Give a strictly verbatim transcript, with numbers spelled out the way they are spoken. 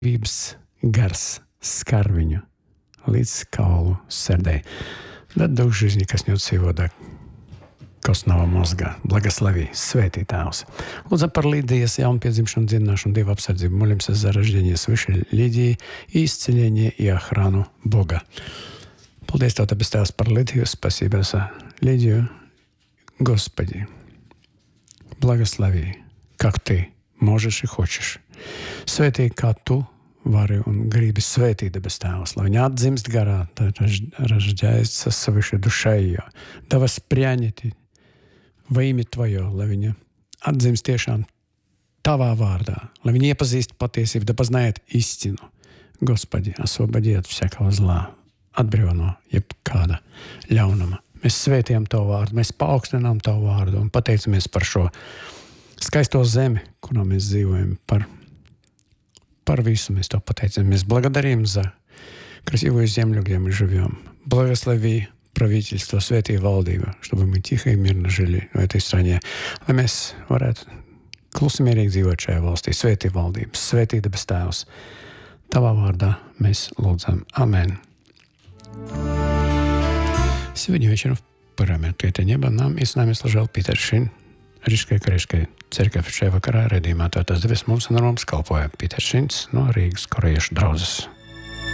Dzīvības gars skar viņu līdz kaulu сърдей. Да Дух жизни коснется его до kostного mozga. Благослови, Svētī Tēvs. Lūdzu par Līdijas jaunpiedzimšanu, dziedināšanu, Dieva apsardzību. Молимся за рождение свыше Лидии и исцеление и охрану Бога. Paldies Tev, Tāpēc Tēvs par Lidiju, спасибо за Лидию. Господи, благослови, как Ты можешь и хочешь. Svētī, kā Tu vari un gribi svētīt debes Tēvs, lai viņa atdzimst гарā, рождается свыше душа ее, да воспрянет во имя Твое, lai viņa atdzimst tiešām Tavā vārdā, lai viņa iepazīst patiesību, да познает истину. Господи, освободи от всякого зла, atbrīvo no jebkāda ļaunuma. Mēs svētījam Tavu vārdu, mēs paaugstinām Tavu vārdu un pateicamies par šo skaisto zemi, kurā mēs dzīvojam, par, par visu mēs Tev pateicamies. Благодарим за красивую землю, где мы живем. Благослови правительство, svētī valdību, чтобы мы тихо и мирно жили в этой стране, lai mēs varētu klusi mierīgi dzīvot šajā valstī. Svētī valdību, svētī debes Tēvs. Tavā vārdā mēs lūdzam. Amen. Сегодня вечером в программе «Открытое небо» нам и с нами служил Питер Šin, Рижской Корейской церковь šajā vakarā redzījumā Tautas debesis mums un ar mums kalpoja Piters Šins no Rīgas korejiešu draudzes.